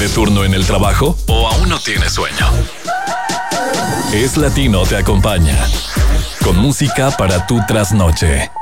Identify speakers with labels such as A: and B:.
A: de turno en el trabajo o aún no tienes sueño? Es Latino te acompaña con música para tu trasnoche.